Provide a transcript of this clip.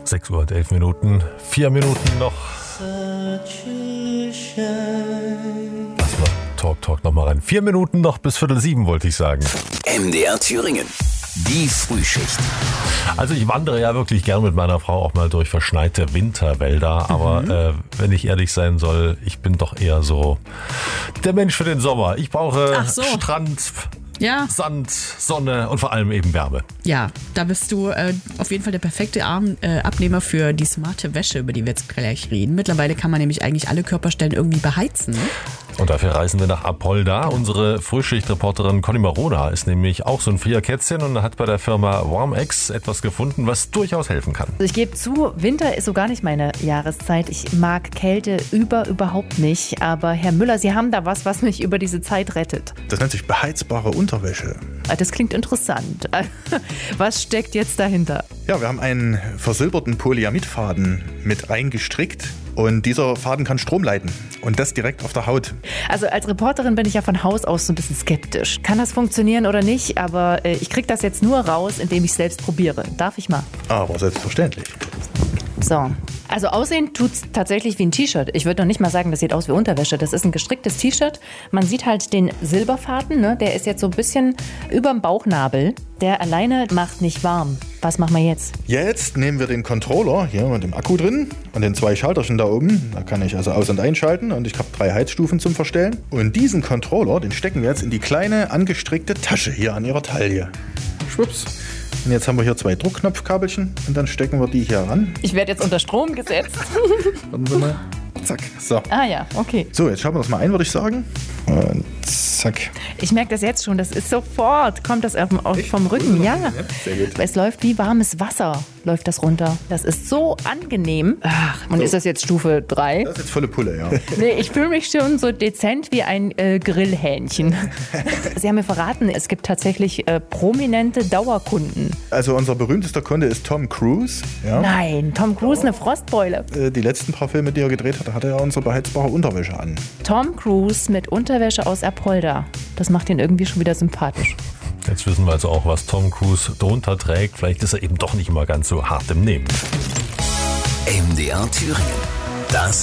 6 Uhr und 11 Minuten. 4 Minuten noch. Lass mal Talk nochmal rein. 4 Minuten noch bis 6:45 wollte ich sagen. MDR Thüringen. Die Frühschicht. Also ich wandere ja wirklich gern mit meiner Frau auch mal durch verschneite Winterwälder, aber wenn ich ehrlich sein soll, ich bin doch eher so der Mensch für den Sommer. Ich brauche Strand, Sand, Sonne und vor allem eben Wärme. Ja, da bist du auf jeden Fall der perfekte Abnehmer für die smarte Wäsche, über die wir jetzt gleich reden. Mittlerweile kann man nämlich eigentlich alle Körperstellen irgendwie beheizen. Ne? Und dafür reisen wir nach Apolda. Unsere Frühschichtreporterin Conny Marona ist nämlich auch so ein Frierkätzchen und hat bei der Firma Warmex etwas gefunden, was durchaus helfen kann. Also ich gebe zu, Winter ist so gar nicht meine Jahreszeit. Ich mag Kälte überhaupt nicht. Aber Herr Müller, Sie haben da was mich über diese Zeit rettet. Das nennt sich beheizbare Unterwäsche. Das klingt interessant. Was steckt jetzt dahinter? Ja, wir haben einen versilberten Polyamidfaden mit reingestrickt und dieser Faden kann Strom leiten und das direkt auf der Haut. Also als Reporterin bin ich ja von Haus aus so ein bisschen skeptisch. Kann das funktionieren oder nicht? Aber ich kriege das jetzt nur raus, indem ich es selbst probiere. Darf ich mal? Aber selbstverständlich. So. Also aussehen tut es tatsächlich wie ein T-Shirt. Ich würde noch nicht mal sagen, das sieht aus wie Unterwäsche. Das ist ein gestricktes T-Shirt. Man sieht halt den Silberfaden, ne? Der ist jetzt so ein bisschen überm Bauchnabel. Der alleine macht nicht warm. Was machen wir jetzt? Jetzt nehmen wir den Controller hier mit dem Akku drin und den 2 Schalterchen da oben. Da kann ich also aus- und einschalten und ich habe 3 Heizstufen zum Verstellen. Und diesen Controller, den stecken wir jetzt in die kleine angestrickte Tasche hier an ihrer Taille. Schwupps. Und jetzt haben wir hier 2 Druckknopfkabelchen und dann stecken wir die hier ran. Ich werde jetzt unter Strom gesetzt. Warten Sie mal. Zack. So. Ah ja, okay. So, jetzt schauen wir das mal ein, würde ich sagen. Und zack. Ich merke das jetzt schon, das ist sofort, kommt das vom Rücken, ja. Sehr gut. Es läuft wie warmes Wasser, läuft das runter. Das ist so angenehm. Ach, und So. ist das jetzt Stufe 3? Das ist jetzt volle Pulle, ja. Nee, ich fühle mich schon so dezent wie ein Grillhähnchen. Sie haben mir verraten, es gibt tatsächlich prominente Dauerkunden. Also unser berühmtester Kunde ist Tom Cruise. Ja. Nein, Tom Cruise, eine Frostbeule. Die letzten paar Filme, die er gedreht hat, hatte er unsere beheizbare Unterwäsche an. Tom Cruise mit Unterwäsche aus Apolda. Das macht ihn irgendwie schon wieder sympathisch. Jetzt wissen wir also auch, was Tom Cruise drunter trägt. Vielleicht ist er eben doch nicht immer ganz so hart im Nehmen. MDR Thüringen. Das